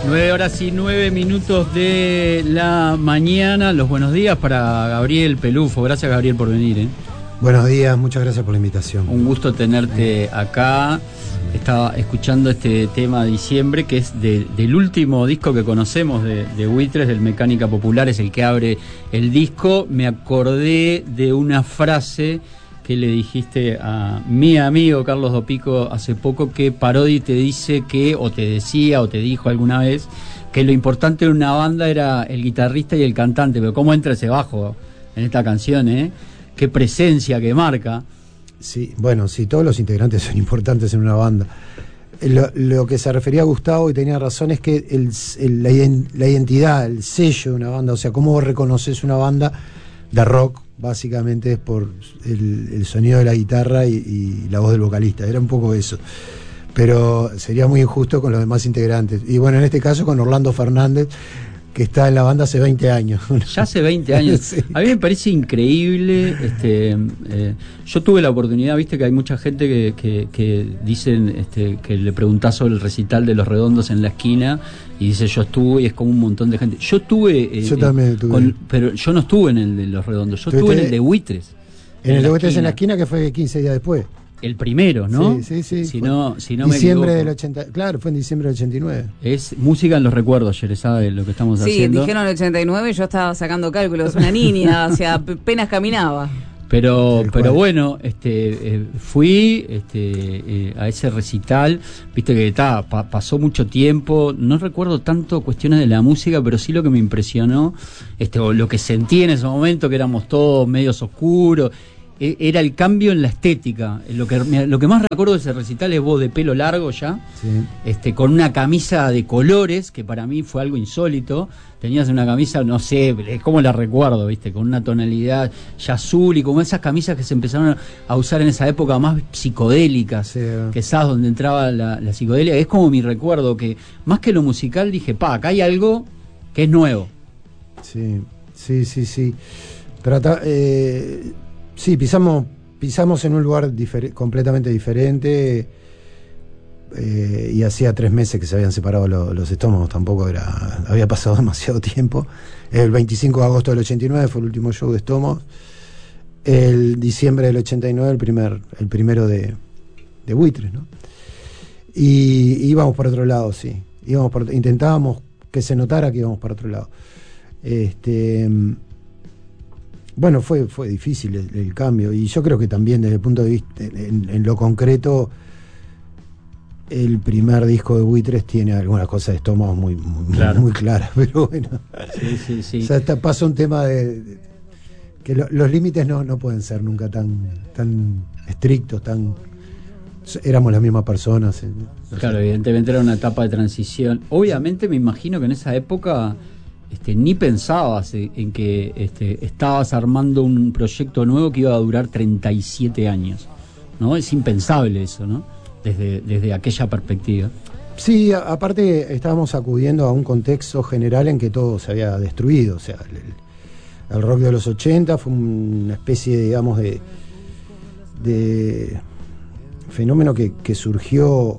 9:09 de la mañana. Los buenos días para Gabriel Pelufo. Gracias, Gabriel, por venir. Buenos días, muchas gracias por la invitación. Un gusto tenerte acá. Estaba escuchando este tema Diciembre, que es del último disco que conocemos de Buitres, del Mecánica Popular, es el que abre el disco. Me acordé de una frase que le dijiste a mi amigo Carlos Dopico hace poco, que Parodi te dice que, o te decía, o te dijo alguna vez, que lo importante de una banda era el guitarrista y el cantante. Pero cómo entra ese bajo en esta canción, qué presencia que marca. Sí, bueno, sí, todos los integrantes son importantes en una banda. Lo que se refería a Gustavo, y tenía razón, es que la identidad, el sello de una banda, o sea, cómo vos reconoces una banda de rock, básicamente es por el sonido de la guitarra y la voz del vocalista. Era un poco eso, pero sería muy injusto con los demás integrantes. Y bueno, en este caso con Orlando Fernández, que está en la banda hace 20 años. Ya hace 20 años. Sí. A mí me parece increíble. Yo tuve la oportunidad, viste que hay mucha gente que dicen que le preguntás sobre el recital de Los Redondos en la esquina y dice yo estuve, y es como un montón de gente. Yo estuve. Yo también estuve. Pero yo no estuve en el de Los Redondos, yo estuve en el de Buitres. En el de Buitres en la esquina, que fue 15 días después. El primero, ¿no? Sí. Si no diciembre me del 80, claro, fue en diciembre del 89. Es música en los recuerdos, Yerezada, de lo que estamos haciendo. Sí, dijeron el 89 y yo estaba sacando cálculos, una niña, o sea, apenas caminaba. Pero bueno, fui a ese recital, viste que pasó mucho tiempo, no recuerdo tanto cuestiones de la música, pero sí lo que me impresionó, o lo que sentí en ese momento, que éramos todos medios oscuros. Era el cambio en la estética. Lo que más recuerdo de ese recital es vos de pelo largo ya, sí. Con una camisa de colores, que para mí fue algo insólito. Tenías una camisa, no sé, cómo la recuerdo, viste, con una tonalidad ya azul, y como esas camisas que se empezaron a usar en esa época, más psicodélicas, sí, que sabes donde entraba la psicodelia. Es como mi recuerdo, que más que lo musical dije, acá hay algo que es nuevo. Sí. Pero sí, pisamos en un lugar completamente diferente, y hacía 3 meses que se habían separado los estómagos, tampoco había pasado demasiado tiempo. El 25 de agosto del 89 fue el último show de Estómagos. El diciembre del 89 el primero de Buitres, ¿no? Y íbamos por otro lado, sí. Intentábamos que se notara que íbamos para otro lado. Bueno, fue difícil el cambio, y yo creo que también desde el punto de vista, en lo concreto, el primer disco de Buitres tiene algunas cosas de Estómagos muy claras, pero bueno. Sí. O sea, pasa un tema de que los límites no pueden ser nunca tan estrictos, éramos las mismas personas. Claro, evidentemente era una etapa de transición. Obviamente me imagino que en esa época ni pensabas en que estabas armando un proyecto nuevo que iba a durar 37 años, ¿no? Es impensable eso, ¿no? Desde aquella perspectiva. Sí, aparte estábamos acudiendo a un contexto general en que todo se había destruido. O sea, el rock de los 80 fue una especie, digamos, de fenómeno que surgió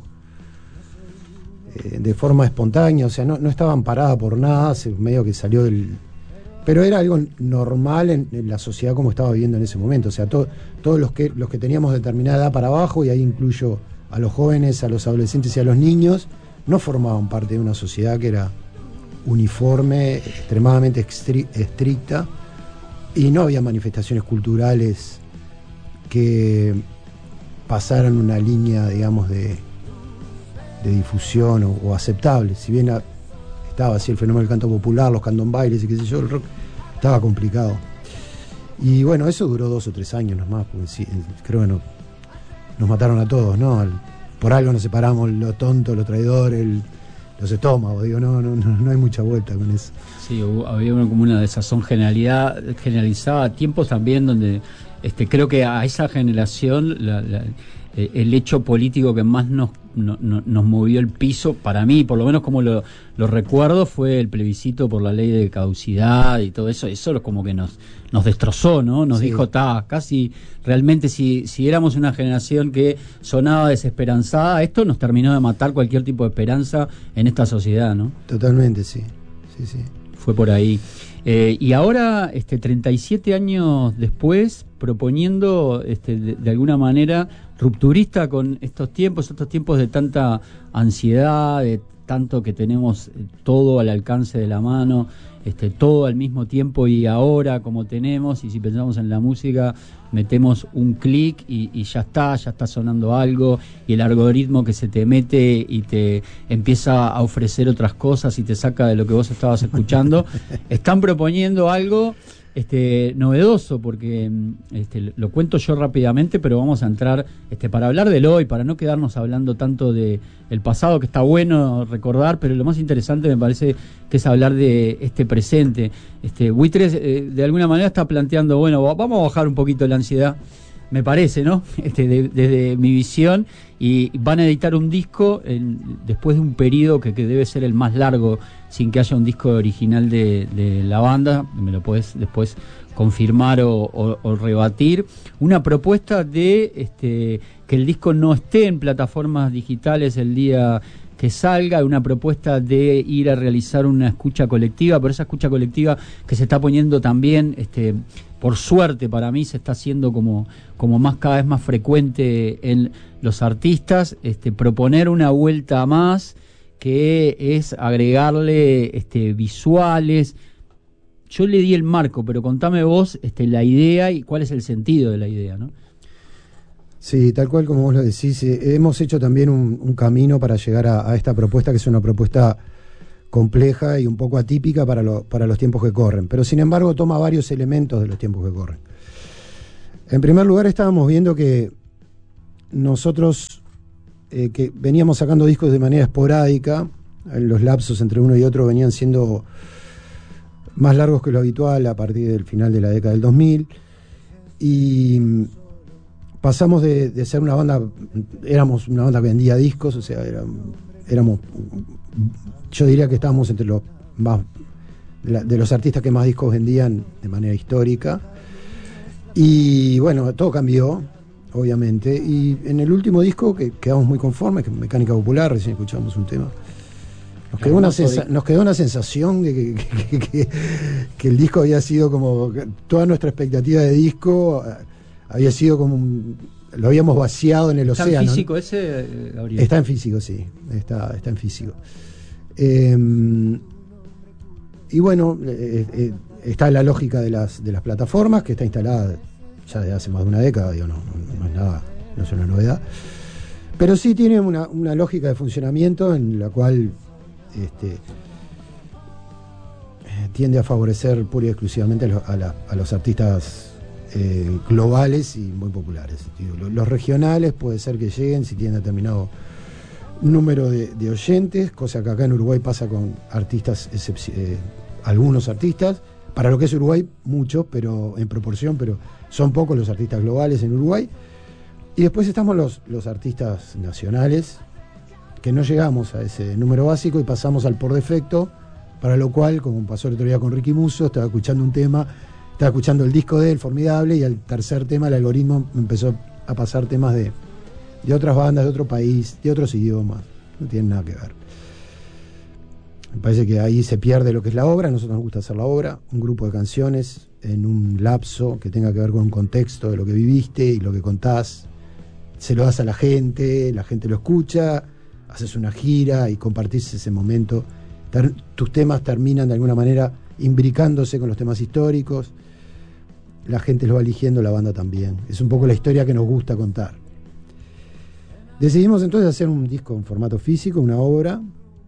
de forma espontánea, o sea, no estaba amparada por nada, medio que salió pero era algo normal en la sociedad como estaba viviendo en ese momento. O sea, todos los que teníamos determinada edad para abajo, y ahí incluyo a los jóvenes, a los adolescentes y a los niños, no formaban parte de una sociedad que era uniforme, extremadamente estricta, y no había manifestaciones culturales que pasaran una línea, digamos, de difusión o aceptable. Si bien estaba así el fenómeno del canto popular, los candombailes y qué sé yo, el rock estaba complicado. Y bueno, eso duró 2 o 3 años nomás, porque sí, creo que nos mataron a todos, ¿no? Por algo nos separamos, lo tonto, lo traidor, los estómagos, digo, no hay mucha vuelta con eso. Sí, había como una desazón generalizada, tiempos también donde creo que a esa generación el hecho político que más nos nos movió el piso. Para mí, por lo menos como lo recuerdo, fue el plebiscito por la ley de caducidad y todo eso. Eso como que nos destrozó, ¿no? Nos dijo, casi realmente si éramos una generación que sonaba desesperanzada, esto nos terminó de matar cualquier tipo de esperanza en esta sociedad, ¿no? Totalmente, sí. Fue por ahí. Y ahora, 37 años después, proponiendo de alguna manera rupturista con estos tiempos de tanta ansiedad, de tanto que tenemos todo al alcance de la mano, todo al mismo tiempo y ahora como tenemos, y si pensamos en la música, metemos un clic y ya está sonando algo, y el algoritmo que se te mete y te empieza a ofrecer otras cosas y te saca de lo que vos estabas escuchando. Están proponiendo algo novedoso, porque lo cuento yo rápidamente, pero vamos a entrar para hablar del hoy, para no quedarnos hablando tanto de el pasado, que está bueno recordar, pero lo más interesante me parece que es hablar de este presente. Buitres de alguna manera está planteando, bueno, vamos a bajar un poquito la ansiedad, me parece, ¿no? Desde mi visión, y van a editar un disco después de un periodo que debe ser el más largo sin que haya un disco original de la banda. Me lo podés después confirmar o rebatir. Una propuesta de que el disco no esté en plataformas digitales el día que salga, una propuesta de ir a realizar una escucha colectiva, pero esa escucha colectiva que se está poniendo también, por suerte para mí, se está haciendo como cada vez más frecuente en los artistas, proponer una vuelta más, que es agregarle visuales. Yo le di el marco, pero contame vos la idea y cuál es el sentido de la idea, ¿no? Sí, tal cual como vos lo decís, hemos hecho también un camino para llegar a esta propuesta, que es una propuesta compleja y un poco atípica para los tiempos que corren, pero sin embargo toma varios elementos de los tiempos que corren. En primer lugar, estábamos viendo que nosotros que veníamos sacando discos de manera esporádica, los lapsos entre uno y otro venían siendo más largos que lo habitual a partir del final de la década del 2000, y pasamos de ser una banda, éramos una banda que vendía discos, o sea, éramos, yo diría que estábamos entre los más, de los artistas que más discos vendían de manera histórica, y bueno, todo cambió, obviamente, y en el último disco, que quedamos muy conformes, que Mecánica Popular, recién escuchamos un tema, nos quedó una sensación de que el disco había sido como, toda nuestra expectativa de disco había sido como lo habíamos vaciado en el océano. ¿Está en físico ese, Gabriel? Está en físico, sí, está en físico. Y bueno, está la lógica de las plataformas, que está instalada ya desde hace más de una década, digo, no es nada, no es una novedad, pero sí tiene una lógica de funcionamiento en la cual tiende a favorecer pura y exclusivamente a los artistas globales y muy populares. Los regionales puede ser que lleguen si tienen determinado número de oyentes, cosa que acá en Uruguay pasa con artistas, algunos artistas, para lo que es Uruguay muchos, pero en proporción, pero son pocos los artistas globales en Uruguay. Y después estamos los artistas nacionales, que no llegamos a ese número básico y pasamos al por defecto, para lo cual, como pasó el otro día con Ricky Musso, estaba escuchando el disco de él, formidable, y al tercer tema el algoritmo empezó a pasar temas de otras bandas, de otro país, de otros idiomas. No tienen nada que ver. Me parece que ahí se pierde lo que es la obra. A nosotros nos gusta hacer la obra, un grupo de canciones en un lapso que tenga que ver con un contexto de lo que viviste y lo que contás. Se lo das a la gente lo escucha, haces una gira y compartís ese momento. Tus temas terminan de alguna manera imbricándose con los temas históricos. La gente lo va eligiendo, la banda también. Es un poco la historia que nos gusta contar. Decidimos entonces hacer un disco en formato físico, una obra.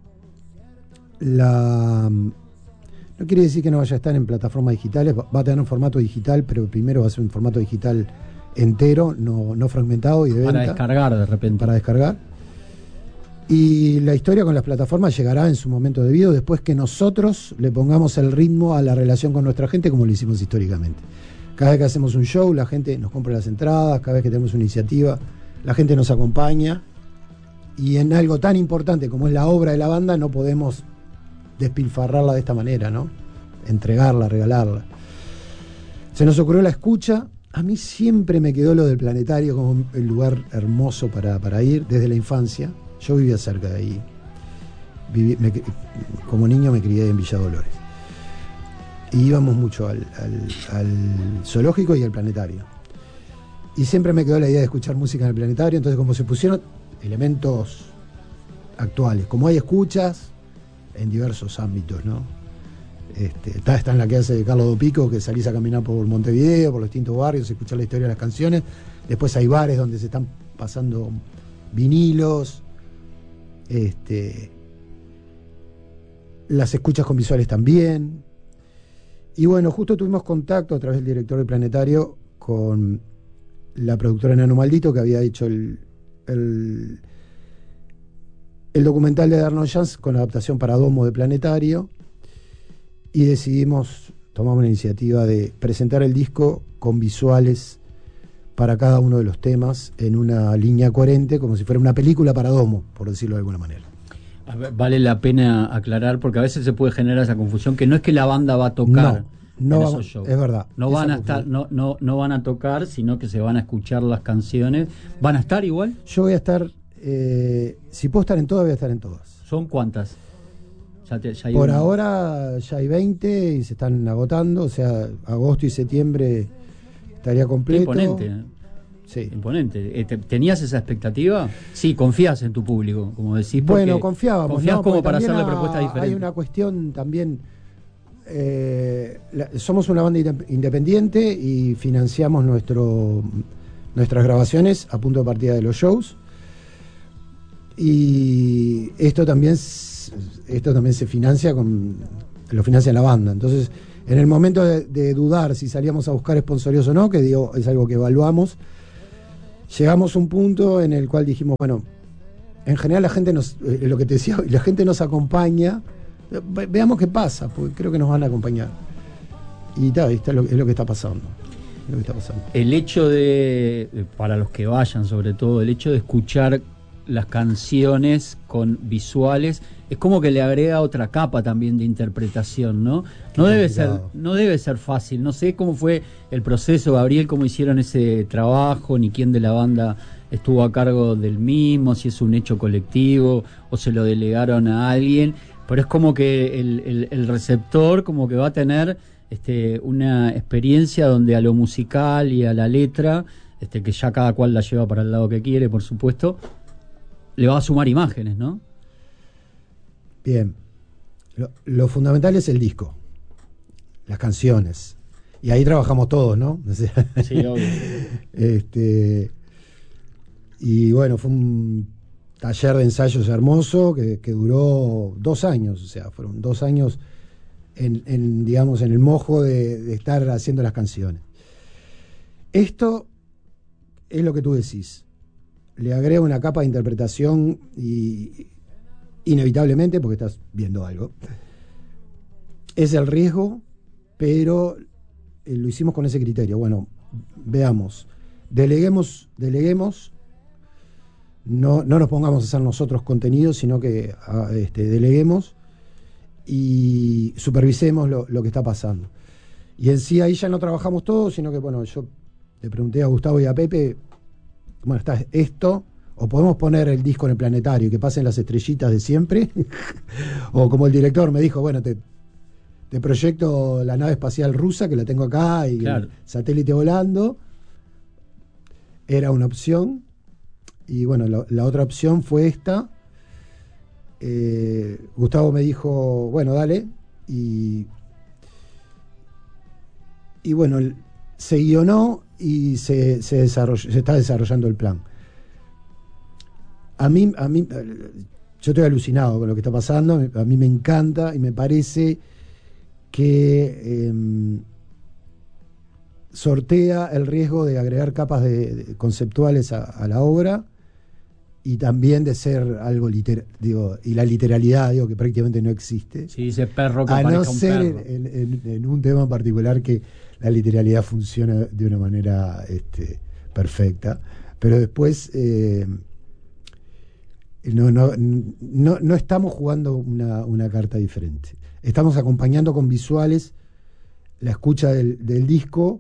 No quiere decir que no vaya a estar en plataformas digitales, va a tener un formato digital, pero primero va a ser un formato digital entero, no fragmentado y de venta. Para descargar de repente. Para descargar. Y la historia con las plataformas llegará en su momento debido, después que nosotros le pongamos el ritmo a la relación con nuestra gente, como lo hicimos históricamente. Cada vez que hacemos un show, la gente nos compra las entradas, cada vez que tenemos una iniciativa, la gente nos acompaña Y en algo tan importante como es la obra de la banda, no podemos despilfarrarla de esta manera, ¿no? Entregarla, regalarla. Se nos ocurrió la escucha. A mí siempre me quedó lo del planetario como el lugar hermoso para ir desde la infancia. Yo vivía cerca de ahí. Como niño me crié en Villa Dolores. Y íbamos mucho al zoológico y al planetario. Y siempre me quedó la idea de escuchar música en el planetario. Entonces, como se pusieron elementos actuales, como hay escuchas en diversos ámbitos, ¿no? Está en la que hace de Carlos Dopico, que salís a caminar por Montevideo, por los distintos barrios, escuchar la historia de las canciones. Después hay bares donde se están pasando vinilos, las escuchas con visuales también. Y bueno, justo tuvimos contacto a través del director del planetario con la productora Nano Maldito, que había hecho el documental de Arnold Jans con la adaptación para Domo de Planetario. Y tomamos la iniciativa de presentar el disco con visuales para cada uno de los temas en una línea coherente, como si fuera una película para Domo, por decirlo de alguna manera. Vale la pena aclarar, porque a veces se puede generar esa confusión, que no es que la banda va a tocar en esos shows. Es verdad. No van a estar, no van a tocar, sino que se van a escuchar las canciones. ¿Van a estar igual? Yo voy a estar, si puedo estar en todas, voy a estar en todas. ¿Son cuántas? Ya Por ahora ya hay 20 y se están agotando, o sea, agosto y septiembre estaría completo. Qué imponente. Sí. Imponente. ¿Tenías esa expectativa? Sí, confías en tu público, como decís. Bueno, confiábamos. Confías como para hacerle propuestas diferentes. Hay una cuestión también. Somos una banda independiente y financiamos nuestras grabaciones a punto de partida de los shows. Y esto también se financia lo financia la banda. Entonces, en el momento de dudar si salíamos a buscar sponsorios o no, que digo, es algo que evaluamos, llegamos a un punto en el cual dijimos, bueno, en general la gente lo que te decía, la gente nos acompaña, veamos qué pasa, porque creo que nos van a acompañar. Y es lo que está pasando. El hecho para los que vayan sobre todo, el hecho de escuchar las canciones con visuales es como que le agrega otra capa también de interpretación, ¿no? No debe ser fácil. No sé cómo fue el proceso, Gabriel, cómo hicieron ese trabajo, ni quién de la banda estuvo a cargo del mismo, si es un hecho colectivo o se lo delegaron a alguien, pero es como que el receptor como que va a tener una experiencia donde a lo musical y a la letra, que ya cada cual la lleva para el lado que quiere, por supuesto, le va a sumar imágenes, ¿no? Bien. Lo fundamental es el disco, las canciones. Y ahí trabajamos todos, ¿no? Sí, obvio. Y bueno, fue un taller de ensayos hermoso que duró 2 años. O sea, fueron 2 años digamos, en el mojo de estar haciendo las canciones. Esto es lo que tú decís. Le agrega una capa de interpretación y inevitablemente, porque estás viendo algo. Es el riesgo, pero lo hicimos con ese criterio. Bueno, veamos, deleguemos, no nos pongamos a hacer nosotros contenidos, sino que deleguemos y supervisemos lo que está pasando. Y en sí ahí ya no trabajamos todos, sino que bueno, yo le pregunté a Gustavo y a Pepe, bueno, está esto, o podemos poner el disco en el planetario y que pasen las estrellitas de siempre, o como el director me dijo, bueno, te proyecto la nave espacial rusa, que la tengo acá, y claro, el satélite volando. Era una opción, y bueno, la otra opción fue esta. Gustavo me dijo, bueno, dale, y bueno, se guionó y se está desarrollando el plan. A mí, yo estoy alucinado con lo que está pasando, a mí me encanta y me parece que sortea el riesgo de agregar capas conceptuales a la obra y también de ser algo y la literalidad, que prácticamente no existe. Sí, ese perro que a no un ser perro. En un tema en particular que la literalidad funciona de una manera perfecta, pero después no estamos jugando una carta diferente. Estamos acompañando con visuales la escucha del disco,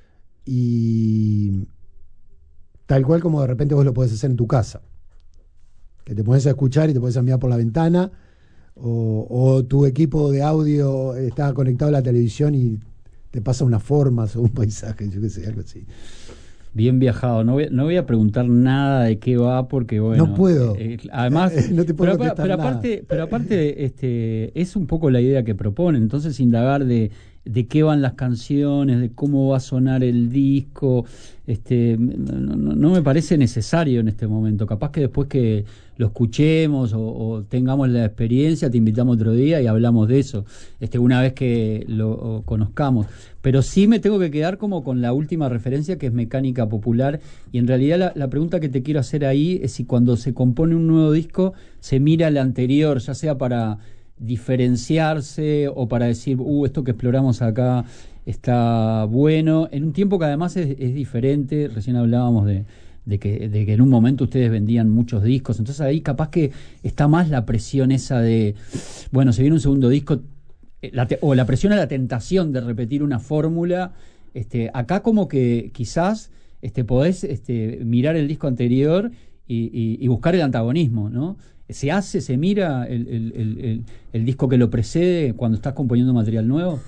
y tal cual como de repente vos lo podés hacer en tu casa, que te podés escuchar y te podés mirar por la ventana, o tu equipo de audio está conectado a la televisión y te pasa unas formas o un paisaje, yo qué sé, algo así. Bien viajado. No voy a preguntar nada de qué va, porque bueno, no puedo. Además, no te puedo pero aparte, es un poco la idea que propone. Entonces, indagar de qué van las canciones, de cómo va a sonar el disco, no me parece necesario en este momento. Capaz que después que lo escuchemos o tengamos la experiencia, te invitamos otro día y hablamos de eso, una vez que lo conozcamos. Pero sí me tengo que quedar como con la última referencia, que es Mecánica Popular, y en realidad la pregunta que te quiero hacer ahí es si cuando se compone un nuevo disco se mira al anterior, ya sea para diferenciarse o para decir, esto que exploramos acá está bueno, en un tiempo que además es diferente. Recién hablábamos de que en un momento ustedes vendían muchos discos, entonces ahí capaz que está más la presión esa de, bueno, se viene un segundo disco, o la presión a la tentación de repetir una fórmula. Acá como que quizás podés mirar el disco anterior y buscar el antagonismo, ¿no? Se mira el disco que lo precede cuando estás componiendo material nuevo.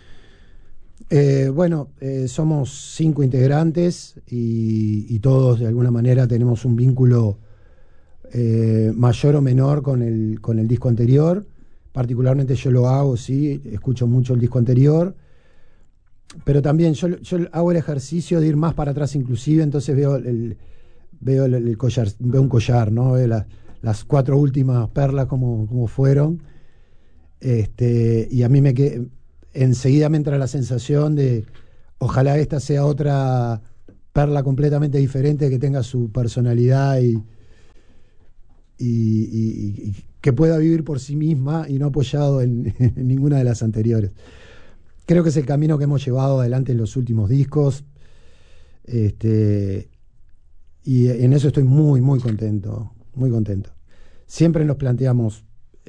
Somos 5 integrantes y todos de alguna manera tenemos un vínculo mayor o menor con el disco anterior. Particularmente yo lo hago, sí, escucho mucho el disco anterior, pero también yo hago el ejercicio de ir más para atrás inclusive, entonces veo el collar, veo un collar, ¿no? Veo las 4 últimas perlas como fueron, y a mí enseguida me entra la sensación de ojalá esta sea otra perla completamente diferente, que tenga su personalidad y que pueda vivir por sí misma y no apoyado en ninguna de las anteriores. Creo que es el camino que hemos llevado adelante en los últimos discos, y en eso estoy muy, muy contento, muy contento. Siempre nos planteamos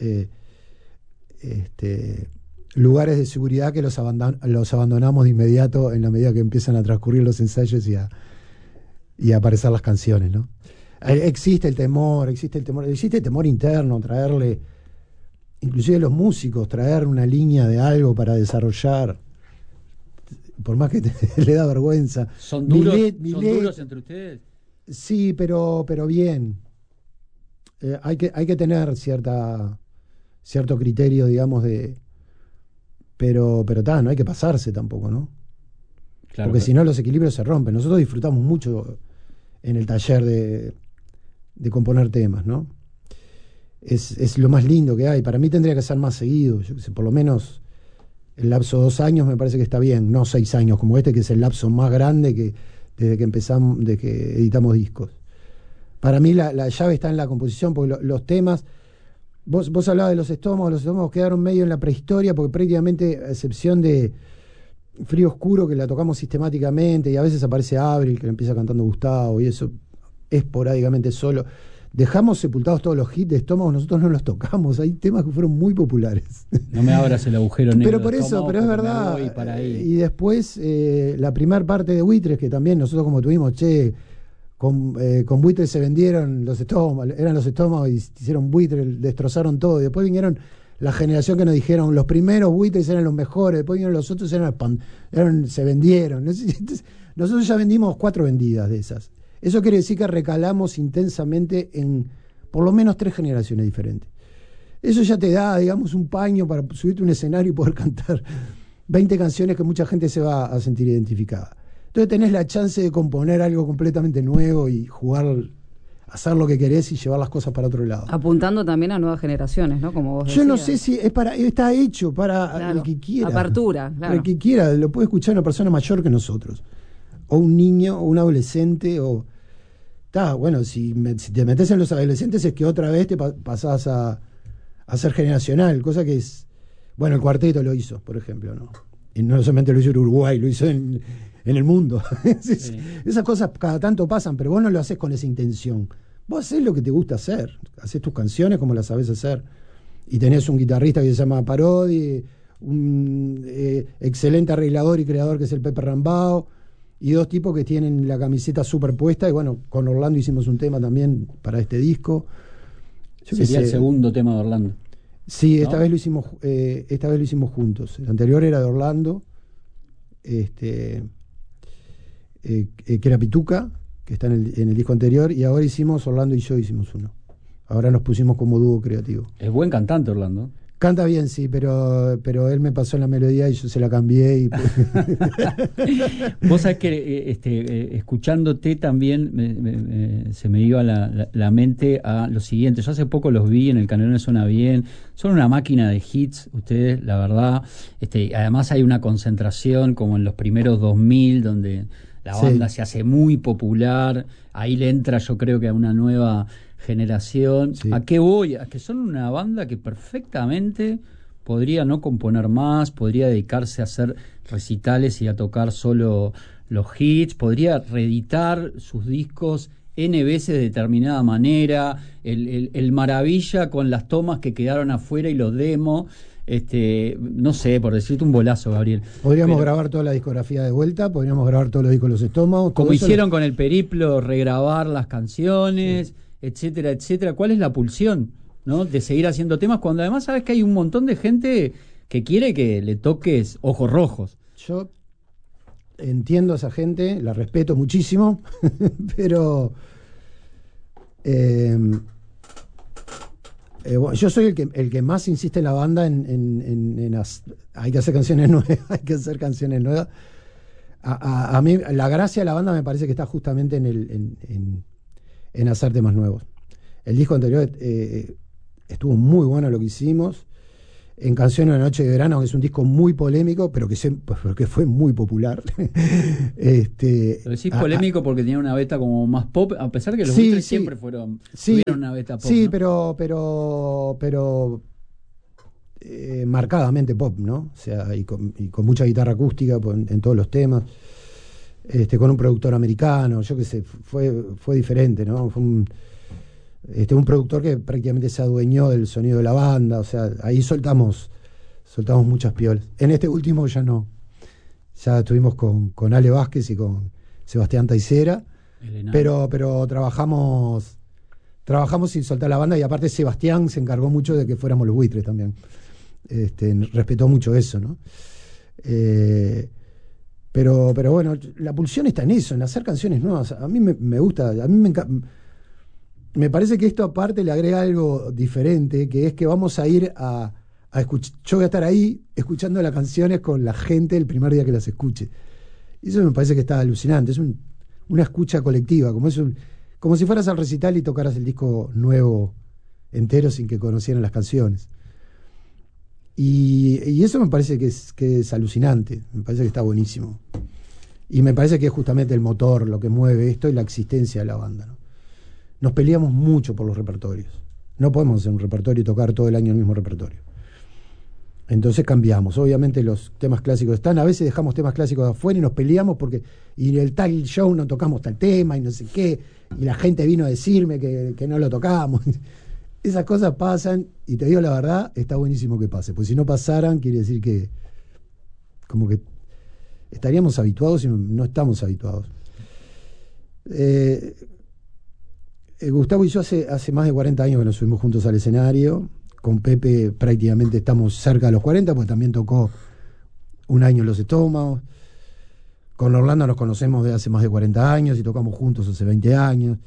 lugares de seguridad que los abandonamos de inmediato en la medida que empiezan a transcurrir los ensayos y a aparecer las canciones, ¿no? Existe el temor interno, traerle, inclusive los músicos, traer una línea de algo para desarrollar, por más que le da vergüenza. ¿Son duros entre ustedes? Sí, pero bien. Hay que tener cierto criterio, digamos, pero no hay que pasarse tampoco, ¿no? Claro, porque si no los equilibrios se rompen. Nosotros disfrutamos mucho en el taller de componer temas, ¿no? Es lo más lindo que hay. Para mí tendría que ser más seguido. Yo qué sé, por lo menos el lapso de 2 años me parece que está bien, no 6 años como que es el lapso más grande que desde que empezamos, de que editamos discos. Para mí la llave está en la composición, porque los temas, vos hablabas de los estómagos quedaron medio en la prehistoria, porque prácticamente, a excepción de Frío Oscuro, que la tocamos sistemáticamente, y a veces aparece Abril, que la empieza cantando Gustavo, y eso esporádicamente solo. Dejamos sepultados todos los hits de Estómagos, nosotros no los tocamos, hay temas que fueron muy populares. No me abras el agujero negro. Pero por eso, pero es verdad. Y después la primera parte de Buitres, que también nosotros como tuvimos, con Buitres se vendieron los estómagos, eran los estómagos y hicieron Buitres, destrozaron todo. Y después vinieron la generación que nos dijeron, los primeros Buitres eran los mejores, después vinieron los otros, se vendieron. Nosotros ya vendimos 4 vendidas de esas. Eso quiere decir que recalamos intensamente en por lo menos 3 generaciones diferentes. Eso ya te da, digamos, un paño para subirte a un escenario y poder cantar 20 canciones que mucha gente se va a sentir identificada. Entonces tenés la chance de componer algo completamente nuevo y jugar, hacer lo que querés y llevar las cosas para otro lado. Apuntando también a nuevas generaciones, ¿no? Como vos decías. Yo no sé si está hecho para claro, el que quiera. Apertura, claro. El que quiera, lo puede escuchar una persona mayor que nosotros. O un niño, o un adolescente, o... Bueno, si te metes en los adolescentes es que otra vez te pasás a ser generacional, cosa que es... Bueno, el cuarteto lo hizo, por ejemplo, ¿no? Y no solamente lo hizo en Uruguay, lo hizo en el mundo. Sí. Esas cosas cada tanto pasan, pero vos no lo haces con esa intención. Vos hacés lo que te gusta hacer, hacés tus canciones como las sabés hacer. Y tenés un guitarrista que se llama Parodi, un excelente arreglador y creador que es el Pepe Rambao, y 2 tipos que tienen la camiseta superpuesta. Y bueno, con Orlando hicimos un tema también para este disco. Sería el segundo tema de Orlando. Sí, ¿no? esta vez lo hicimos juntos. El anterior era de Orlando, que era Pituca, que está en el disco anterior, y ahora Orlando y yo hicimos uno. Ahora nos pusimos como dúo creativo. Es buen cantante, Orlando. Canta bien, sí, pero él me pasó la melodía y yo se la cambié. Y Vos sabés que escuchándote también se me iba la mente a lo siguiente. Yo hace poco los vi en el Canelón Suena Bien. Son una máquina de hits, ustedes, la verdad. Además hay una concentración como en los primeros 2000, donde la banda se hace muy popular. Ahí le entra, yo creo que a una nueva generación. Sí. ¿A qué voy? A que son una banda que perfectamente podría no componer más, podría dedicarse a hacer recitales y a tocar solo los hits, podría reeditar sus discos N veces de determinada manera, el Maravilla con las tomas que quedaron afuera y los demos. No sé, por decirte un bolazo, Gabriel. Podríamos grabar toda la discografía de vuelta, podríamos grabar todos los discos de Los Estómagos. Como hicieron con el Periplo, regrabar las canciones, etcétera, etcétera. ¿Cuál es la pulsión, ¿no?, de seguir haciendo temas cuando además sabes que hay un montón de gente que quiere que le toques Ojos Rojos? Yo entiendo a esa gente, la respeto muchísimo, pero bueno, yo soy el que más insiste en la banda hay que hacer canciones nuevas, hay que hacer canciones nuevas. A mí la gracia de la banda me parece que está justamente en hacer temas nuevos. El disco anterior estuvo muy bueno lo que hicimos. En Canciones de la Noche de Verano, que es un disco muy polémico, pero que fue muy popular. Lo decís polémico porque tenía una beta como más pop, a pesar que los Beatles siempre tuvieron una beta pop. Sí, ¿no? pero marcadamente pop, ¿no? O sea, y con mucha guitarra acústica en todos los temas. Con un productor americano, yo qué sé, fue diferente, ¿no? Fue un productor que prácticamente se adueñó del sonido de la banda. O sea, ahí soltamos muchas piolas. En este último ya no. Ya estuvimos con Ale Vázquez y con Sebastián Taicera, pero trabajamos sin soltar la banda, y aparte Sebastián se encargó mucho de que fuéramos los Buitres también. Respetó mucho eso, ¿no? Pero bueno, la pulsión está en eso, en hacer canciones nuevas. A mí me gusta, a mí me encanta. Me parece que esto aparte le agrega algo diferente, que es que vamos a ir a escuchar. Yo voy a estar ahí escuchando las canciones con la gente el primer día que las escuche. Y eso me parece que está alucinante. Es una escucha colectiva, como si fueras al recital y tocaras el disco nuevo entero sin que conocieran las canciones. Y eso me parece que es alucinante, me parece que está buenísimo. Y me parece que es justamente el motor lo que mueve esto y la existencia de la banda, ¿no? Nos peleamos mucho por los repertorios. No podemos hacer un repertorio y tocar todo el año el mismo repertorio. Entonces cambiamos. Obviamente los temas clásicos están, a veces dejamos temas clásicos de afuera y nos peleamos porque y en el tal show no tocamos tal tema y no sé qué, y la gente vino a decirme que no lo tocamos. Esas cosas pasan, y te digo la verdad, está buenísimo que pase, porque si no pasaran quiere decir que como que estaríamos habituados y no estamos habituados. Gustavo y yo hace más de 40 años que nos subimos juntos al escenario. Con Pepe prácticamente estamos cerca de los 40, porque también tocó un año en Los Estómagos. Con Orlando nos conocemos de hace más de 40 años y tocamos juntos hace 20 años.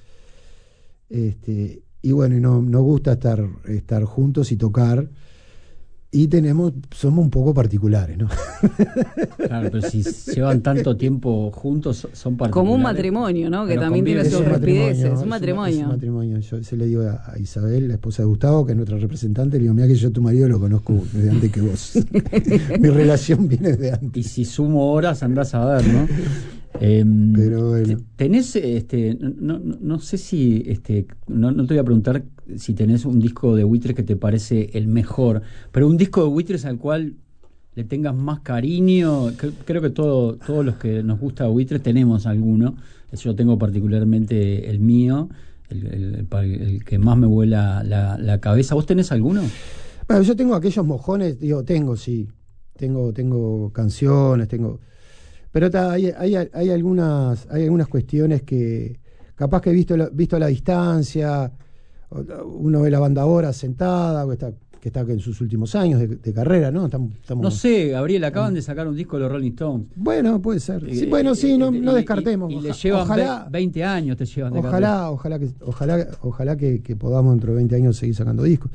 Y bueno, nos gusta estar juntos y tocar. Y somos un poco particulares, ¿no? Claro, pero si llevan tanto tiempo juntos, son particulares. Como un matrimonio, ¿no? Que también tiene sus rispideces. Es un matrimonio. Es un matrimonio. Yo se le digo a Isabel, la esposa de Gustavo, que es nuestra representante, le digo, mira que yo a tu marido lo conozco desde antes que vos. Mi relación viene de antes. Y si sumo horas, andás a ver, ¿no? Pero bueno. Tenés, no sé si, no te voy a preguntar si tenés un disco de Buitres que te parece el mejor, pero un disco de Buitres al cual le tengas más cariño. Creo que todos los que nos gusta Buitres tenemos alguno. Yo tengo particularmente el mío. el que más me vuela la cabeza. ¿Vos tenés alguno? Bueno, yo tengo aquellos mojones, sí. Tengo canciones, pero hay algunas cuestiones que capaz que visto a la distancia, uno ve la banda ahora sentada, que está en sus últimos años de carrera, ¿no? No sé, Gabriel, acaban de sacar un disco de los Rolling Stones. Bueno, puede ser. Sí, no descartemos. Y le llevan ojalá, 20 años, te llevan de carrera. Ojalá que podamos dentro de 20 años seguir sacando discos.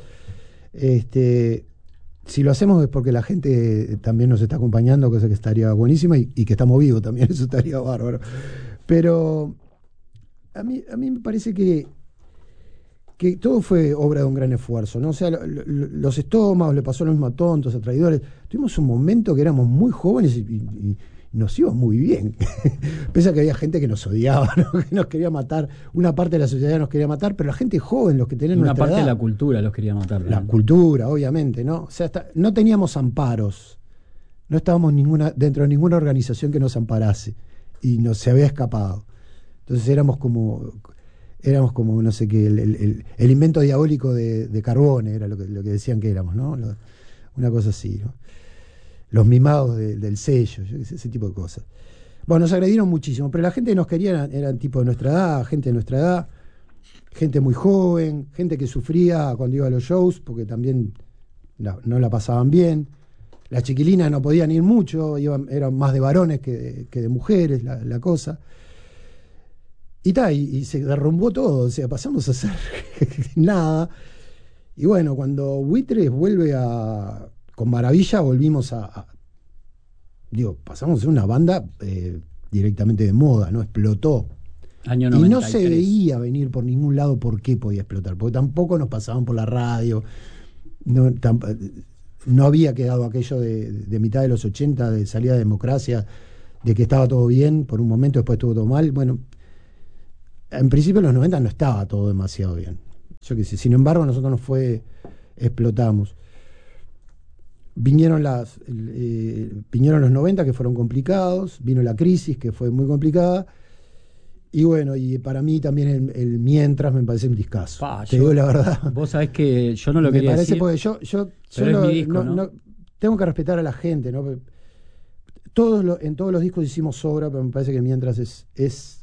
Si lo hacemos es porque la gente también nos está acompañando, cosa que estaría buenísima, y que estamos vivos también, eso estaría bárbaro. Pero a mí me parece que todo fue obra de un gran esfuerzo, ¿no? O sea, los estómagos, le pasó lo mismo a Tontos, a Traidores. Tuvimos un momento que éramos muy jóvenes y nos iba muy bien. Pese a que había gente que nos odiaba, ¿no? Que nos quería matar. Una parte de la sociedad nos quería matar, pero la gente joven, los que tenían nuestra edad. Una parte de la cultura los quería matar. La cultura, obviamente, ¿no? O sea, no teníamos amparos. No estábamos dentro de ninguna organización que nos amparase. Y se había escapado. Entonces éramos como, no sé qué, el invento diabólico de Carbone, era lo que decían que éramos, ¿no? Una cosa así, ¿no? Los mimados del sello, ese tipo de cosas. Bueno, nos agredieron muchísimo, pero la gente que nos quería eran tipo de nuestra edad, gente de nuestra edad, gente muy joven, gente que sufría cuando iba a los shows, porque también no la pasaban bien. Las chiquilinas no podían ir mucho, eran más de varones que de mujeres, la cosa. Y se derrumbó todo, o sea, pasamos a hacer nada. Y bueno, cuando Buitres vuelve con Maravilla, volvimos pasamos a ser una banda directamente de moda, ¿no? Explotó. Año 93. Y no se veía venir por ningún lado por qué podía explotar, porque tampoco nos pasaban por la radio, no había quedado aquello de mitad de los 80, de salida de democracia, de que estaba todo bien por un momento, después estuvo todo mal. Bueno, en principio en los 90 no estaba todo demasiado bien. Yo qué sé, sin embargo nosotros explotamos. Vinieron los 90 que fueron complicados, vino la crisis que fue muy complicada, y bueno, y para mí también el Mientras me parece un discazo. Te digo la verdad. Vos sabés que yo no lo quería decir. Me parece porque yo pero es mi disco, ¿no? Tengo que respetar a la gente, ¿no? En todos los discos hicimos obra, pero me parece que Mientras es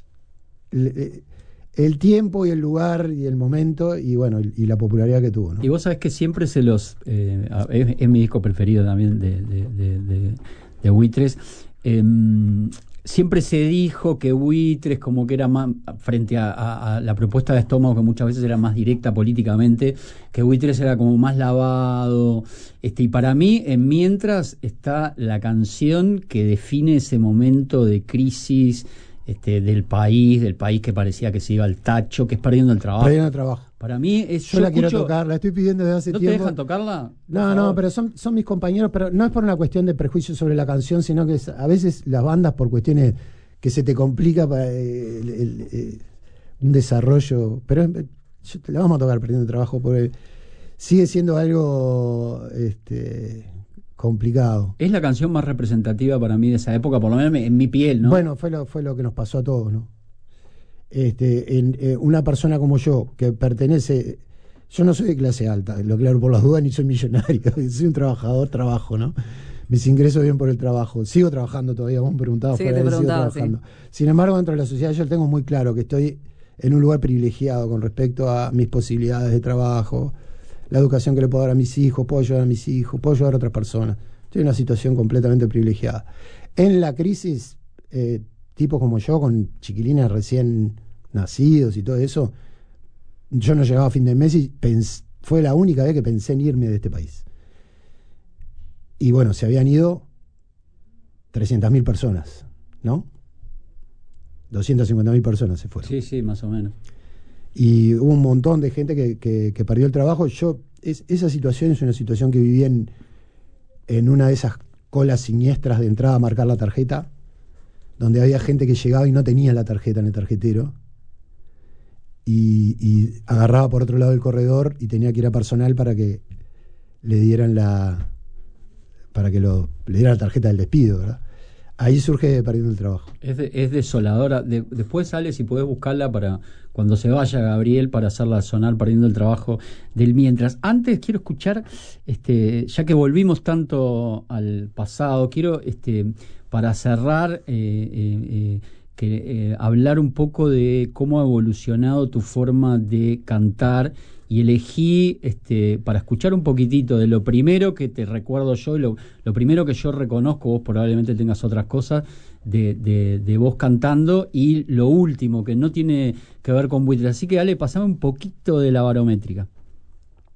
el tiempo y el lugar y el momento y bueno, y la popularidad que tuvo, ¿no? Y vos sabés que siempre es mi disco preferido también de Buitres. Siempre se dijo que Buitres como que era más, frente a la propuesta de Estómago, que muchas veces era más directa políticamente, que Buitres era como más lavado, y para mí en Mientras está la canción que define ese momento de crisis del país que parecía que se iba al tacho, que es Perdiendo el Trabajo. Para mí yo la quiero tocar, la estoy pidiendo desde hace tiempo. ¿No te dejan tocarla? No, pero son mis compañeros, pero no es por una cuestión de prejuicio sobre la canción, sino que a veces las bandas, por cuestiones que se te complica un desarrollo, pero la vamos a tocar Perdiendo el Trabajo, porque sigue siendo algo complicado. Es la canción más representativa para mí de esa época, por lo menos en mi piel, ¿no? Bueno, fue lo que nos pasó a todos, ¿no? Una persona como yo, que pertenece... Yo no soy de clase alta, lo claro por las dudas, ni soy millonario. Soy un trabajador, trabajo, ¿no? Mis ingresos vienen por el trabajo. Sigo trabajando todavía, vos me preguntabas. Sí, te preguntaba, sigo trabajando. Sí. Sin embargo, dentro de la sociedad yo tengo muy claro que estoy en un lugar privilegiado con respecto a mis posibilidades de trabajo, la educación que le puedo dar a mis hijos, puedo ayudar a mis hijos, puedo ayudar a otras personas. Estoy en una situación completamente privilegiada. En la crisis, tipos como yo, con chiquilines recién nacidos y todo eso, yo no llegaba a fin de mes y fue la única vez que pensé en irme de este país. Y bueno, se habían ido 300.000 personas, ¿no? 250.000 personas se fueron. Sí, más o menos. Y hubo un montón de gente que perdió el trabajo. Esa situación es una situación que viví en una de esas colas siniestras de entrada a marcar la tarjeta, donde había gente que llegaba y no tenía la tarjeta en el tarjetero, y agarraba por otro lado del corredor y tenía que ir a personal para que le dieran la tarjeta del despido, ¿verdad? Ahí surge Perdiendo el Trabajo. Es desoladora. Después sale, si podés buscarla para cuando se vaya Gabriel, para hacerla sonar Perdiendo el Trabajo del mientras. Antes quiero escuchar, ya que volvimos tanto al pasado, quiero, para cerrar, hablar un poco de cómo ha evolucionado tu forma de cantar, y elegí para escuchar un poquitito de lo primero que te recuerdo yo, y lo primero que yo reconozco, vos probablemente tengas otras cosas de vos cantando, y lo último que no tiene que ver con buitres. Así que dale, pasame un poquito de La Barométrica.